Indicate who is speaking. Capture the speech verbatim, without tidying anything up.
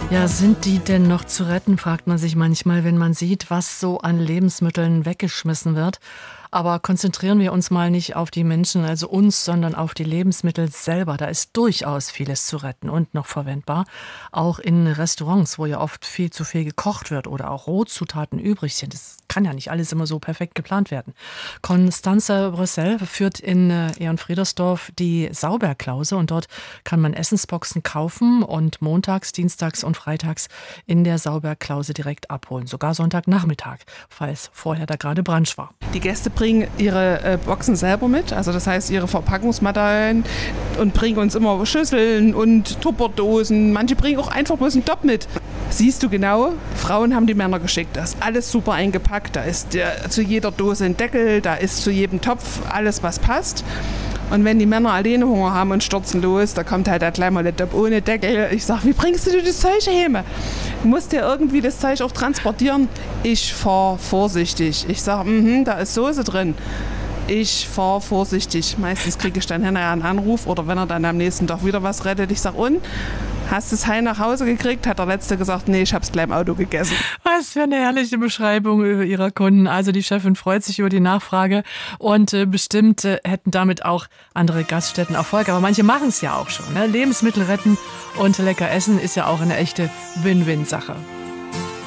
Speaker 1: Ja, sind die denn noch zu retten, fragt man sich manchmal, wenn man sieht, was so an Lebensmitteln weggeschmissen wird. Aber konzentrieren wir uns mal nicht auf die Menschen, also uns, sondern auf die Lebensmittel selber. Da ist durchaus vieles zu retten und noch verwendbar. Auch in Restaurants, wo ja oft viel zu viel gekocht wird oder auch Rohzutaten übrig sind. Das kann ja nicht alles immer so perfekt geplant werden. Constanze Brüssel führt in Ehrenfriedersdorf die Sauberklause und dort kann man Essensboxen kaufen und montags, dienstags und freitags in der Sauberklause direkt abholen. Sogar Sonntagnachmittag, falls vorher da gerade Brunch war.
Speaker 2: Die Gäste bringen ihre äh, Boxen selber mit, also das heißt ihre Verpackungsmaterialien und bringen uns immer Schüsseln und Tupperdosen. Manche bringen auch einfach bloß einen Topf mit. Siehst du genau, Frauen haben die Männer geschickt. Da ist alles super eingepackt, da ist äh, zu jeder Dose ein Deckel, da ist zu jedem Topf alles, was passt. Und wenn die Männer alleine Hunger haben und stürzen los, da kommt halt der kleine Topf ohne Deckel. Ich sage, wie bringst du das Zeug heim? Du musst ja irgendwie das Zeug auch transportieren. Ich fahre vorsichtig. Ich sage, mm-hmm, da ist Soße drin. Ich fahre vorsichtig. Meistens kriege ich dann hinterher einen Anruf oder wenn er dann am nächsten Tag wieder was rettet. Ich sage, und? Hast du es heim nach Hause gekriegt? Hat der Letzte gesagt, nee, ich hab's gleich im Auto gegessen.
Speaker 1: Was für eine herrliche Beschreibung über ihrer Kunden. Also die Chefin freut sich über die Nachfrage und äh, bestimmt äh, hätten damit auch andere Gaststätten Erfolg. Aber manche machen es ja auch schon. Ne? Lebensmittel retten und lecker essen ist ja auch eine echte Win-Win-Sache.